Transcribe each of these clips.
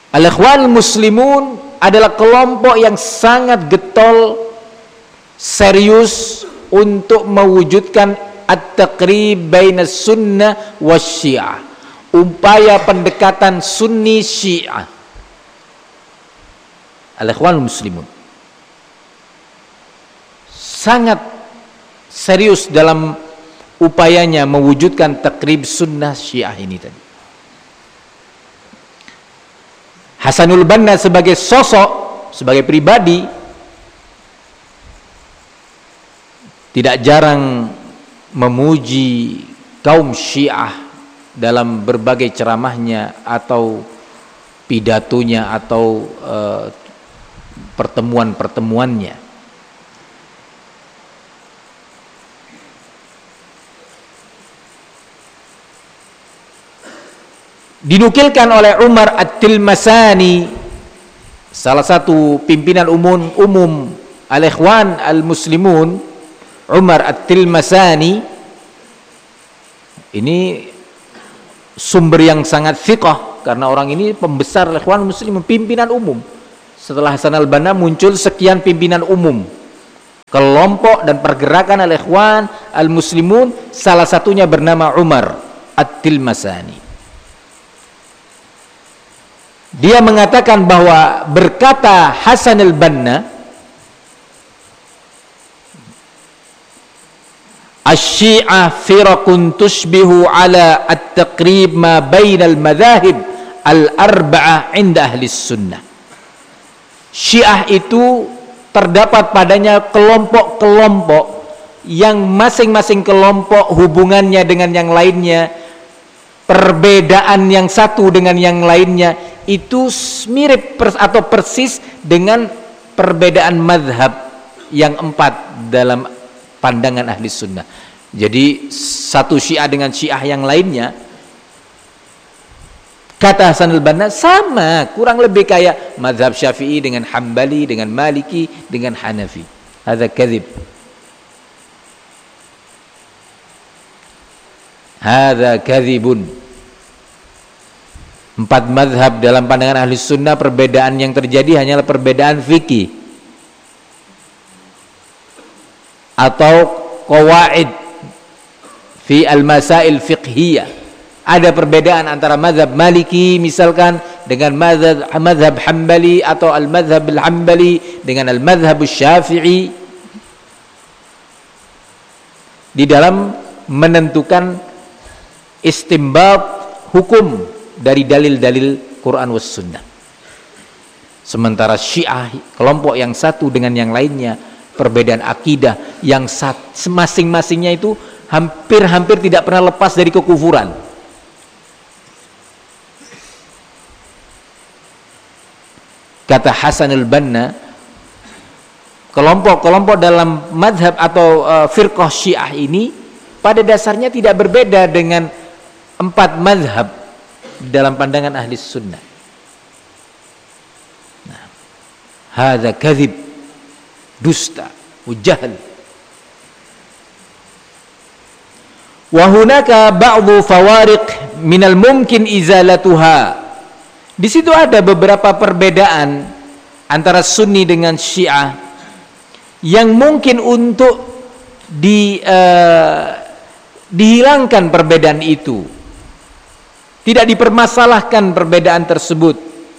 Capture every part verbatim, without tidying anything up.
Al-Ikhwan Muslimun adalah kelompok yang sangat getol, serius untuk mewujudkan at-taqrib baina sunnah wa syiah, upaya pendekatan sunni syiah. Al-Ikhwan Muslimun sangat serius dalam upayanya mewujudkan takrib sunnah syiah ini tadi. Hasanul Banna sebagai sosok, sebagai pribadi, tidak jarang memuji kaum Syiah dalam berbagai ceramahnya atau pidatonya atau uh, pertemuan-pertemuannya. Dinukilkan oleh Umar At-Tilmasani, salah satu pimpinan umum umum Al-Ikhwan Al-Muslimun, Umar At-Tilmasani ini sumber yang sangat thiqah, karena orang ini pembesar Al-Ikhwan Muslimun, pimpinan umum. Setelah Hasan al-Banna muncul sekian pimpinan umum, kelompok dan pergerakan Al-Ikhwan Al-Muslimun, salah satunya bernama Umar At-Tilmasani. Dia mengatakan bahwa berkata Hasan al-Banna, asy-syi'ah firaqun tushbihu ala at-taqrib ma bainal madhahib al-arba'ah 'inda ahli sunnah. Syiah itu terdapat padanya kelompok-kelompok yang masing-masing kelompok hubungannya dengan yang lainnya, perbedaan yang satu dengan yang lainnya itu mirip pers atau persis dengan perbedaan madhab yang empat dalam pandangan ahli sunnah. Jadi satu Syiah dengan Syiah yang lainnya, kata Hasan al-Banna, sama, kurang lebih kayak madhab Syafi'i dengan Hambali, dengan Maliki, dengan Hanafi. Hadza kadzib. Hadza kadzibun. Empat madhab dalam pandangan ahli sunnah, perbedaan yang terjadi hanyalah perbedaan fikih atau qawaid fi al-masail fiqhiyah. Ada perbedaan antara madhab Maliki misalkan dengan madhab, madhab Hambali, atau al-madhab al-Hambali dengan al-madhab Syafi'i di dalam menentukan istinbat hukum dari dalil-dalil Quran was sunnah. Sementara Syiah, kelompok yang satu dengan yang lainnya, perbedaan akidah yang masing-masingnya itu hampir-hampir tidak pernah lepas dari kekufuran. Kata Hasan al-Banna, kelompok-kelompok dalam madhab atau uh, firqah Syiah ini pada dasarnya tidak berbeda dengan empat madhab dalam pandangan ahli sunnah. Nah, hadza kadzib, dusta, jahl. Wa hunaka ba'dhu fawariq minal mumkin izalatuha. Di situ ada beberapa perbedaan antara Sunni dengan Syiah yang mungkin untuk di uh, dihilangkan perbedaan itu. Tidak dipermasalahkan perbedaan tersebut.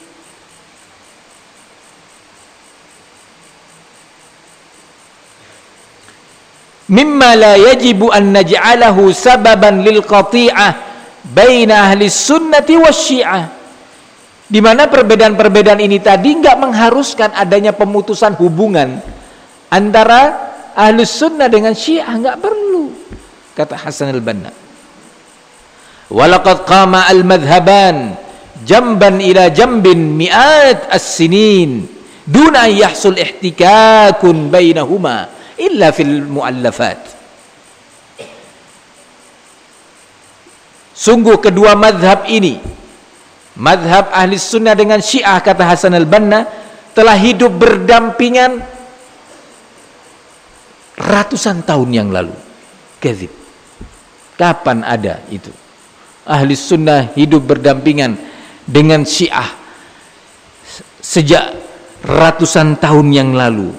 Mimma la yajibu an naj'alahu sababan lil qati'ah baina ahli sunnati wasyi'ah. Di mana perbedaan-perbedaan ini tadi enggak mengharuskan adanya pemutusan hubungan antara ahli sunnah dengan Syiah, enggak perlu, kata Hasan al-Banna. Walaqad qama al-madhhaban jamban ila jambin mi'at as-sinin duna yahsul ihtikakun bainahuma illa fil muallafat. Sungguh kedua madhab ini, madhab ahli sunnah dengan Syiah, kata Hasan al-Banna, telah hidup berdampingan ratusan tahun yang lalu. Kadzib. Kapan ada itu? Ahli sunnah hidup berdampingan dengan Syiah sejak ratusan tahun yang lalu.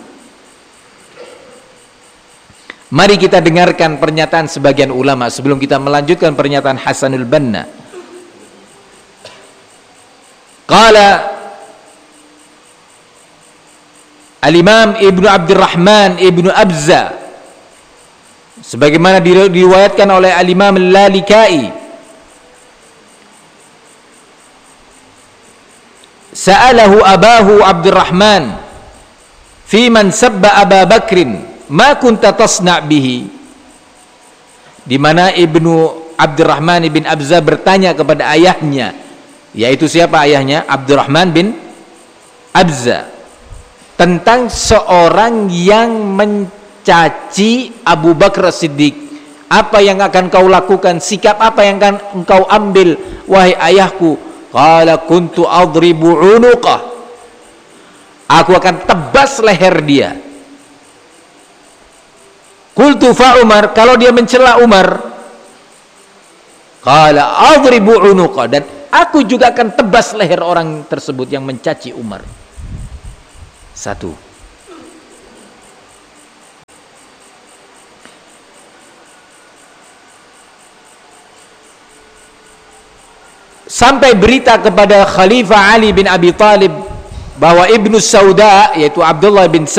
Mari kita dengarkan pernyataan sebagian ulama sebelum kita melanjutkan pernyataan Hasanul Banna. Qala Al-Imam Ibnu Abdurrahman Ibnu Abza, sebagaimana diriwayatkan oleh Al-Imam Al-Lalikai, sa'alahu abahu Abdurrahman fi man sabba Aba Bakrin ma kunta tasna' bihi, di mana Ibnu Abdurrahman bin Abza bertanya kepada ayahnya, yaitu siapa ayahnya? Abdurrahman bin Abza, tentang seorang yang mencaci Abu Bakar Siddiq. Apa yang akan kau lakukan, sikap apa yang akan engkau ambil wahai ayahku? Qala kuntu adribu unuqah, aku akan tebas leher dia. Qultu fa Umar, kalau dia mencela Umar, qala adribu unuqah, dan aku juga akan tebas leher orang tersebut yang mencaci Umar. Satu. Sampai berita kepada Khalifah Ali bin Abi Thalib bahwa Ibnu Sauda, yaitu Abdullah bin